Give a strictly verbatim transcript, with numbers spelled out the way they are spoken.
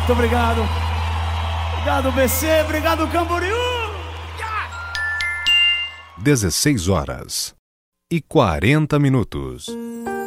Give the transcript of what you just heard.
Muito obrigado. Obrigado, B C. Obrigado, Camboriú. dezesseis horas e quarenta minutos.